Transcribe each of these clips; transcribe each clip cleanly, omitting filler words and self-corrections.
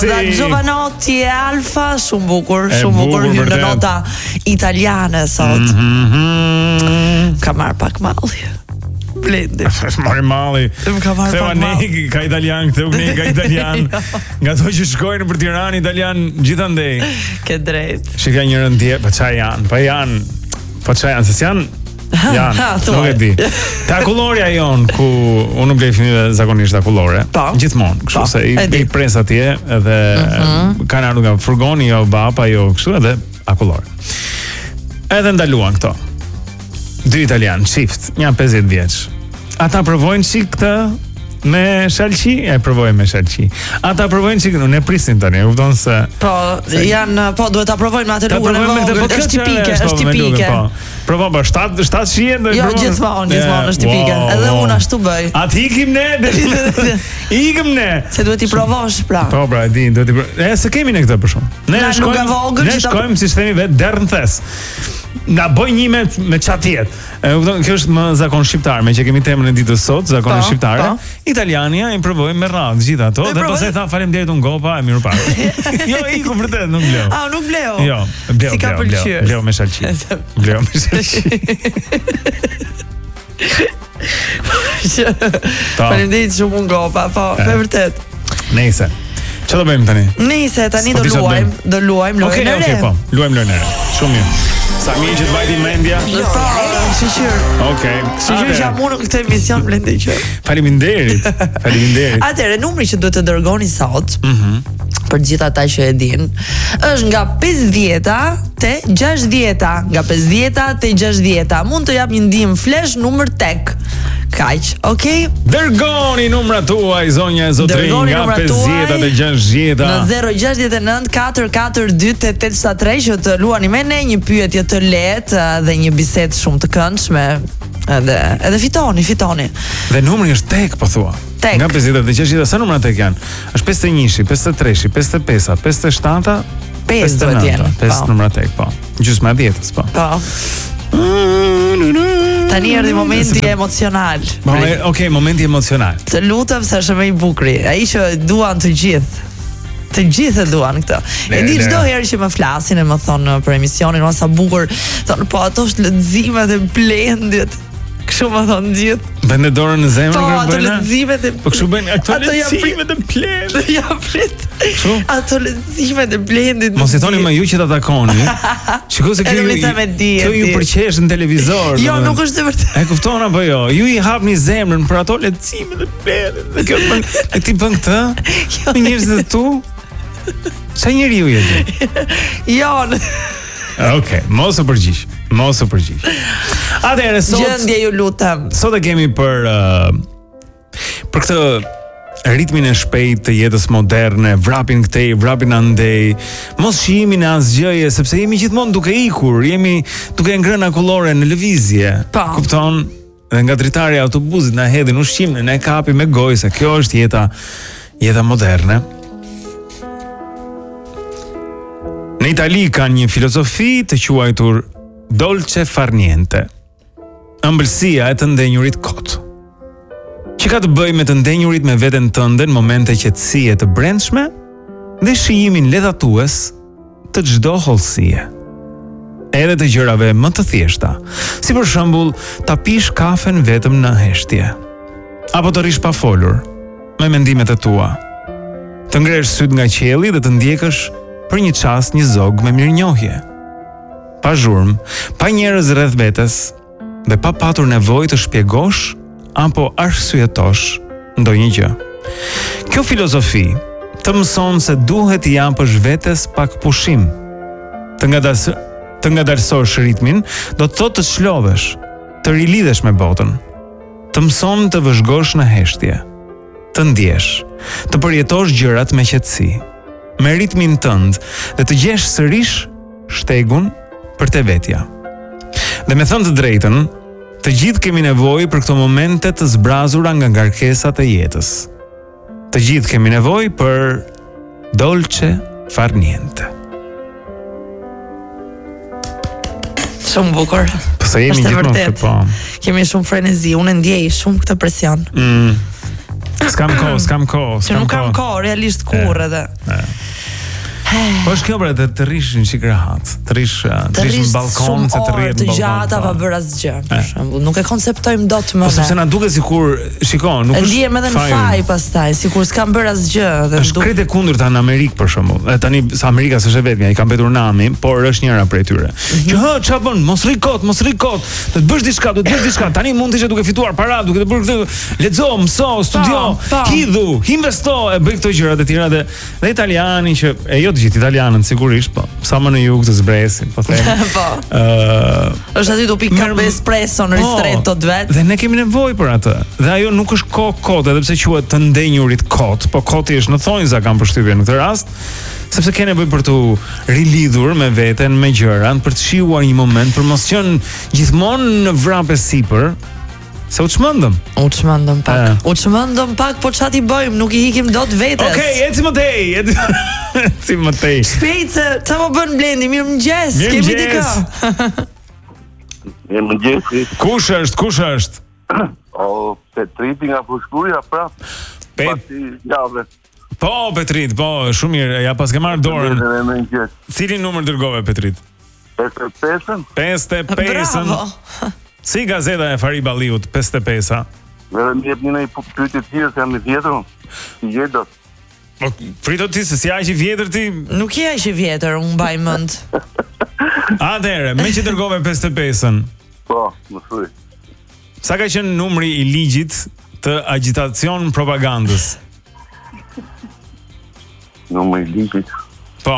Da Giovanotti e Alfa, shumë bukur hyn në nota italiane sot. Ka marr pak malli. Blendi. Mori malli. Ktheva ne ka italian, ka italian. Nga ato që shkojnë për Tiranë italian gjithandej. Ke drejt. Shikoj njërin tjetër, po çfarë janë? Po çfarë janë? Se janë nuk e di. Te akullorja jon ku unë nuk blej fëmijëve zakonisht akullore. Gjithmonë, kështu se i pres atje edhe kanë ardhur nga furgoni, jo baba, jo kështu edhe akullore. Edhe ndaluan këto. 2 italian, çift, një 50 vjeç. Ata provojnë çik këtë me shalqi, provojnë me shalqi. Ata provojnë çik, unë e prisin tani, kupton se duhet ta provojnë me atë lugën e vogël, është tipike. Provo pa 7 shije. Jo, gjithmonë është tipike. Edhe unë ashtu bëj. Atë ikim ne. Se duhet i provosh pra. Po pra, e di, duhet i provosh. Se kemi ne këtë për shkak. Ne shkojmë si themi vetë derë në thes. Na bëj një me çatjet. Kjo është më zakon shqiptar, me që kemi temën e ditës sot, zakon shqiptare. Italiania i provojnë me radhë gjithë ato dhe pastaj tha faleminderit unë gopa, e mirë pa. Jo, iku vërtet, nuk bleu. Nuk bleu. Jo, bleu me shalqi. Bleu me shalqi. Faleminderit shumë unë gopa, po, vërtet. Nejse. Ço do bëjmë tani? Nejse, tani do luajmë lojën e re. Okej, po. Luajmë lojën e re. Shumë mirë. Sa mirë që të vajti mendja. Shqyr. Okej. Shqyr që jam unë në këtë emision blendi që. Faleminderit. Atëherë, numri që duhet të dërgoni sot, për gjithë ata që e din, është nga 50-a te 60-a, nga 50-a te 60-a. Mund të jap një ndihmë flash numër tek. Kaq, okay? Dërgoni numrat tuaj zonja e zotrin nga 50-a te 60-a. Në 069 442 8873 që të luani me ne një pyetje të lehtë dhe një bisedë shumë të këndshme. Edhe fitoni. Dhe numri është tek, po thua. Tek. Nga 50-a te 60-a, sa numra tek janë? Është 51-shi, 53-shi, 55-a, 57-a, 59-a. 5 numra tek, po. Gjysma e 10-s, po. Tani erdhi momenti emocional. Okej, momenti emocional. Të lutem se është më i bukur. Ai që duan të gjithë. Të gjithë e duan këtë. E di çdo herë që më flasin e më thonë për emisionin, sa bukur, thonë po ato është leximet e Blendit. Kështu më thonë gjithë. Vende dorën në zemër kur bëjnë. Po, ato leximet e. Po kështu bëjnë ato leximet e Blendit. Ja prit. Ato leximet e Blendit. Mos i thoni më ju që ta takoni. Shikoj se kjo ju përqesh në televizor. Jo, nuk është e vërtetë. E kupton apo jo? Ju i hapni zemrën për ato leximet e Blendit. Dhe kjo ti bën këtë? Me njerëzit e tu? Sa njeriu je ti? Jo. Okej, mos u përgjigj. Atëherë sot gjendje ju lutem. Sot e kemi për këtë ritmin e shpejt të jetës moderne, vrapin këtej, vrapin andej, mos shihimin e asgjëje, sepse jemi gjithmonë duke ikur, jemi duke ngrënë akullore në lëvizje. Kupton? Dhe nga dritari i autobusit na hedhin ushqim, ne kapi me gojë se kjo është jeta moderne. Në Itali kanë një filozofi të quajtur dolce far niente. Ëmbëlsia e të ndenjurit kot. Që ka të bëjë me të ndenjurit me veten tënde në momente qetësie të brendshme dhe shijimin ledhatues të çdo hollësie. Edhe të gjërave më të thjeshta, si për shembull ta pish kafen vetëm në heshtje, apo të rish pa folur me mendimet e tua, të ngresh syt nga qielli dhe të ndjekësh për një çast një zog me mirënjohje. Pa zhurmë, pa njerëz rreth vetes dhe pa patur nevojë të shpjegosh apo arsyetosh ndonjë gjë. Kjo filozofi të mëson se duhet i japësh vetes pak pushim. Të ngadalësosh ritmin, do të thotë të çlodhesh, të rilidhesh me botën. Të mëson të vëzhgosh në heshtje, të ndjesh, të përjetosh gjërat me qetësi, me ritmin tënd dhe të gjesh sërish shtegun për te vetja. Dhe me thënë të drejtën, të gjithë kemi nevojë për këto momente të zbrazura nga ngarkesat e jetës. Të gjithë kemi nevojë për dolce far niente. Shumë bukur. Po sa jemi gjithmonë këtu, po. Kemi shumë frenezi, unë ndjej shumë këtë presion. S'kam kohë. Që nuk kam kohë, realisht kur edhe. Po është kjo pra të rish në qik rahat, të rish në balkon, se të rrihet në balkon. Të gjata pa bërë asgjë, për shembull. Nuk e konceptojmë dot më. Po sepse na duket sikur, shikon, nuk është. Ndihem edhe në faj pastaj, sikur s'kam bërë asgjë. Është krejt e kundërta në Amerikë për shembull. Tani sa Amerika s'është vetmja, i ka mbetur nami, por është njëra prej tyre. Që çfarë bën? Mos rri kot. Do të bësh diçka. Tani mund të ishe duke fituar para, duke të bërë këtë, lexo, mëso, studio, hidhu, investo, e bëj këto gjërat e tjera dhe italiani që gjithë italianët sigurisht, po sa më në jug të zbresin, po them. Po. Është aty do pik kafe espresso në ristretto vet. Dhe ne kemi nevojë për atë. Dhe ajo nuk është kot, edhe pse quhet të ndenjurit kot, po koti është në thonjza kam përshtypjen në këtë rast, sepse ke nevojë për të rilidhur me veten, me gjërat, për të shijuar një moment, për mos qenë gjithmonë në vrapë sipër. Se u çmendëm pak, po çati bëjmë, nuk i hikim dot vetes. Okej, eci më tej. Shpejt, ç'a më bën Blendi? Mirëmëngjes, kemi dikë. Mirëmëngjes. Kush është? O, Petriti nga Fushkuria, prap. Pasi javë. Po, Petrit, po, shumë mirë, ja pas ke marrë dorën. Cilin numër dërgove, Petrit? 55. Bravo. Si gazeta e Fari Balliut, 55-a? Vetëm jep një pyetje të tjera se jam i vjetër. Si jetë? Po frito ti se si aq i vjetër ti? Nuk je aq i vjetër, unë mbaj mend. Atëherë, me që dërgove 55-ën. Po, më thuaj. Sa ka qenë numri i ligjit të agitacion propagandës? Numri i ligjit. Po.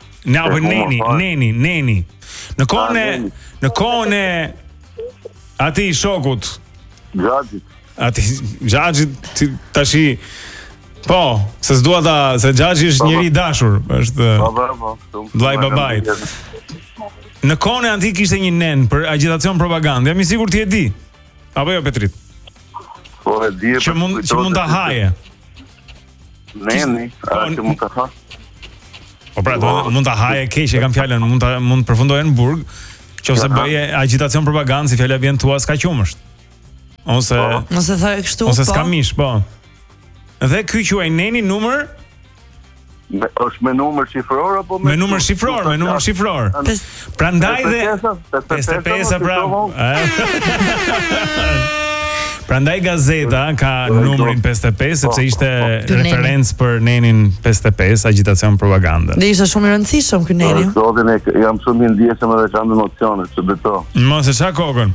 Neni. Në kohën e ati shokut Xhaxhit tashi po, se s'dua se Xhaxhi është njëri i dashur, është vllai babait. Në kohën e antik kishte një nen për agitacion propagandë, jam i sigurt ti e di. Apo jo, Petrit? Po e di. Që mund ta haje. Neni, që mund ta ha. Po pra, mund ta haje keq, e kam fjalën, mund përfundoje në burg. Qofse bëje agitacion propagandë, si fjala vjen tua s'ka qumësht. Ose thoj kështu, po. Ose s'ka mish, po. Dhe ky quaj Neni numër? Është me numër shifror apo me numër shifror. Prandaj dhe 55 pra. Prandaj gazeta ka numrin 55 sepse ishte referencë për Nenin 55, agitacion propagandë. Dhe ishte shumë i rëndësishëm ky Neni. Jam shumë i ndjeshëm edhe kam emocione, ç'beto. Mos e çka kokën.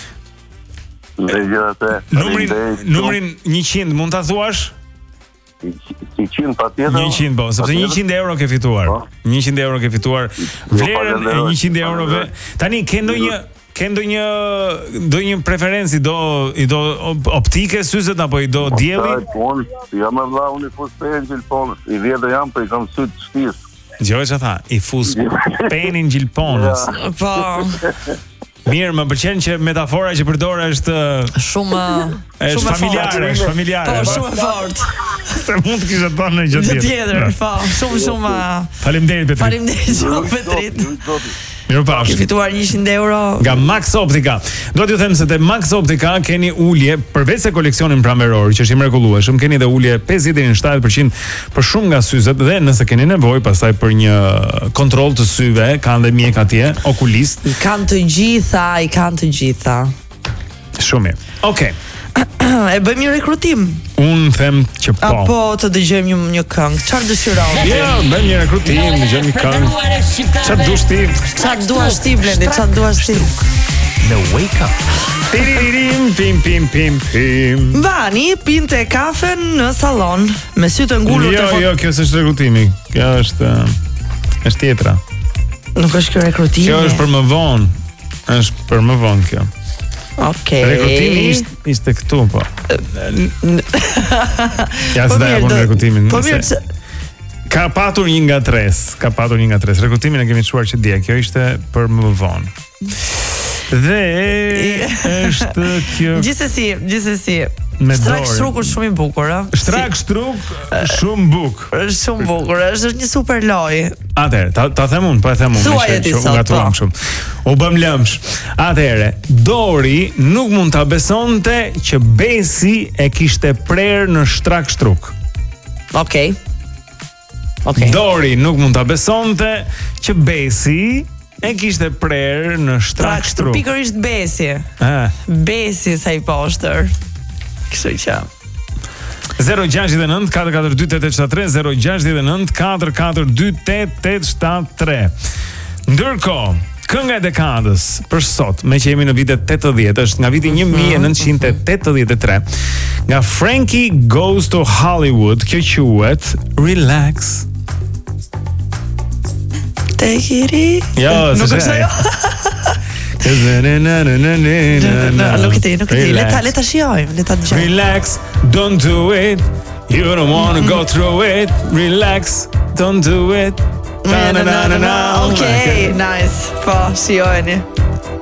Numrin 100 mund ta thuash? 100 patjetër. 100 po, sepse 100 euro ke fituar. 100 euro ke fituar. Vlerën e 100 eurove. Tani ke ndonjë preferencë, do optike syzet apo i do dielli? Jam me vlla unë fus penin gjilponës. I vjetë jam për i kam syt shtis. Gjoj që tha, i fus penin gjilponës. Po. Mirë, më pëlqen që metafora që përdore është shumë familjare. Po, shumë fort. Se mund të kishe thënë në gjë tjetër. Po, shumë. Faleminderit, Petrit. Faleminderit shumë, Petrit. Mirupafshim. Ke fituar 100 euro nga Max Optica. Do t'ju them se te Max Optica keni ulje përveç se koleksionin pranveror që është i mrekullueshëm, keni edhe ulje 50 deri në 70% për shumë nga syzet dhe nëse keni nevojë pastaj për një kontroll të syve, kanë dhe mjek atje, okulist. I kanë të gjitha. Shumë mirë. Okej. E bëjmë një rekrutim. Unë them që po. Apo të dëgjojmë një këngë. Çfarë dëshiron? Ja, bëjmë një rekrutim, dëgjojmë një këngë. Çfarë duash ti? Çfarë duash ti, Blendi? Çfarë duash ti? Në Wake Up. Pim. Vani pinte kafen në sallon me sy të ngulur të Jo, kjo s'është rekrutimi. Kjo është tjetra. Nuk është kjo rekrutimi. Kjo është për më vonë. Është për më vonë kjo. Okej. Rekrutimi ishte këtu, po. Ja s'da ja punë rekrutimin. Po mirë. Ka patur 1 nga 3. Rekrutimin e kemi çuar që dje. Kjo ishte për më vonë. Dhe është kjo. Gjithsesi. Me Shtrak shtruk është shumë i bukur, ëh. Shtrak shtruk shumë bukur. Është shumë bukur, është një super lojë. Atëherë, ta them unë, po e them unë. Thuaj e ti sot, po. U bëm lëmsh. Atëherë, Dori nuk mund ta besonte që Besi e kishte prerë në shtrak shtruk. Okej. Dori nuk mund ta besonte që Besi e kishte prerë në shtrak shtruk. Pikërisht Besi. Besi sa I poshtër. Kështu që 069 442 069 442 Ndërkohë, kënga e dekadës për sot, me që jemi në vitet 80, është nga viti 1983, nga Frankie Goes to Hollywood, kjo quhet Relax. Take it easy. Jo, nuk është ajo. Nuk e di. Le ta shijojmë, le ta dëgjojmë. Relax, don't do it. You don't want to go through it. Relax, don't do it. Okej, nice. Po, shijojeni.